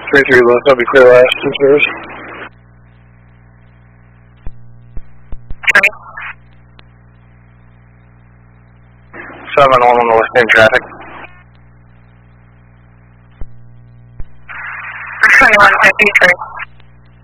3-3 left, I'll be clear last, 2 clears. 7-1 on the west end traffic. 2153.